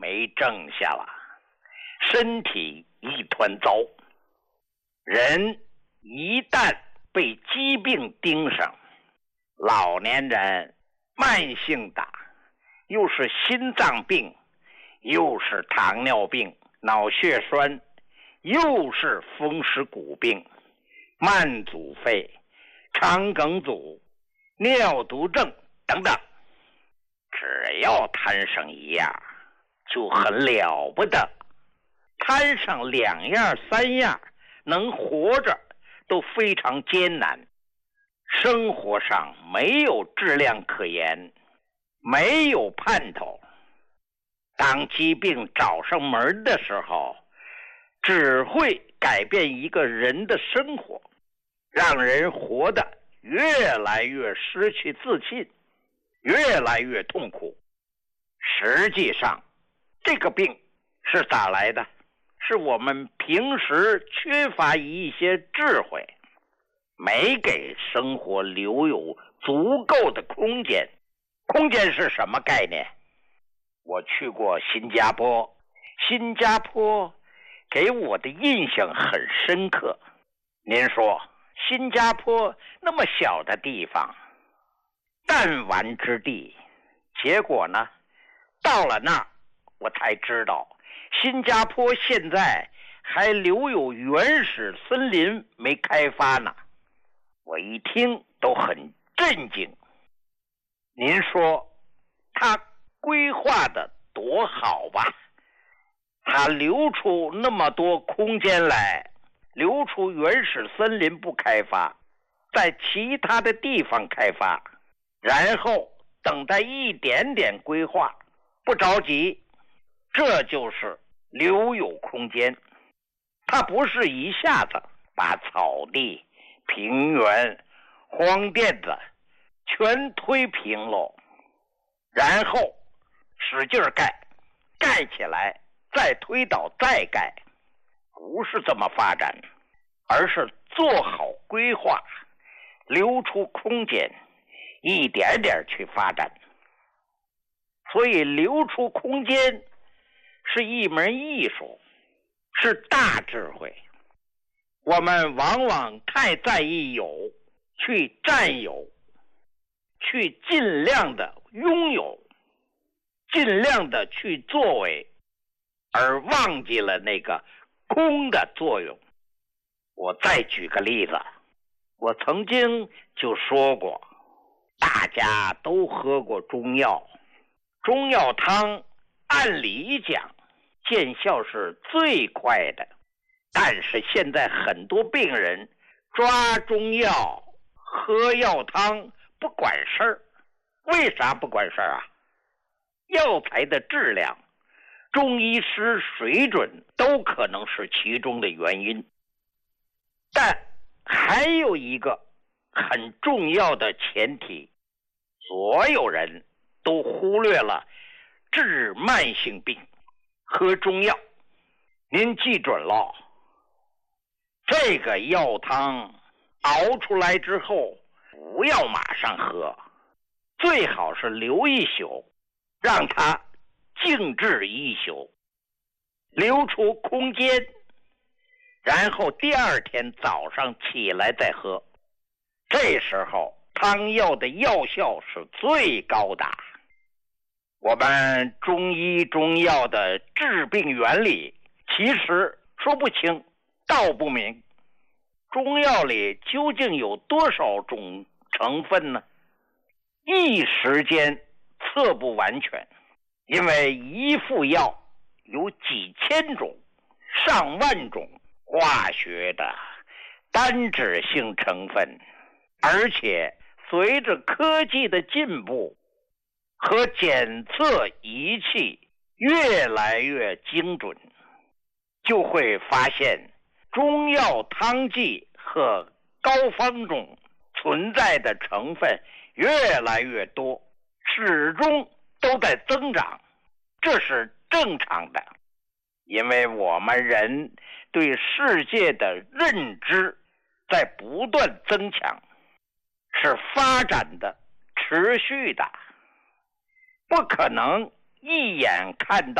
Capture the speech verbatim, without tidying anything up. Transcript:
没挣下了，身体一团糟。人一旦被疾病盯上，老年人慢性的，又是心脏病，又是糖尿病、脑血栓，又是风湿骨病、慢阻肺、肠梗阻、尿毒症等等，只要摊上一样就很了不得，摊上两样三样能活着都非常艰难，生活上没有质量可言，没有盼头。当疾病找上门的时候，只会改变一个人的生活，让人活得越来越失去自信，越来越痛苦。实际上，这个病是咋来的？是我们平时缺乏一些智慧，没给生活留有足够的空间。空间是什么概念？我去过新加坡，新加坡给我的印象很深刻。您说，新加坡那么小的地方，弹丸之地，结果呢，到了那儿我才知道，新加坡现在还留有原始森林没开发呢。我一听都很震惊。您说他规划的多好吧？他留出那么多空间来，留出原始森林不开发，在其他的地方开发，然后等待一点点规划，不着急，这就是留有空间。他不是一下子把草地、平原、荒甸子全推平喽，然后使劲盖，盖起来再推倒再盖，不是这么发展，而是做好规划，留出空间，一点点去发展。所以留出空间是一门艺术，是大智慧。我们往往太在意有，去占有，去尽量的拥有，尽量的去作为，而忘记了那个空的作用。我再举个例子，我曾经就说过，大家都喝过中药，中药汤按理讲见效是最快的，但是现在很多病人抓中药喝药汤不管事儿。为啥不管事儿啊？药材的质量、中医师水准都可能是其中的原因。但还有一个很重要的前提，所有人都忽略了治慢性病喝中药。您记准了，这个药汤熬出来之后不要马上喝，最好是留一宿，让它静置一宿，留出空间，然后第二天早上起来再喝。这时候汤药的药效是最高的。我们中医中药的治病原理其实说不清道不明，中药里究竟有多少种成分呢？一时间测不完全，因为一副药有几千种、上万种化学的单质性成分，而且随着科技的进步和检测仪器越来越精准，就会发现中药汤剂和膏方中存在的成分越来越多，始终都在增长，这是正常的。因为我们人对世界的认知在不断增强，是发展的、持续的，不可能一眼看到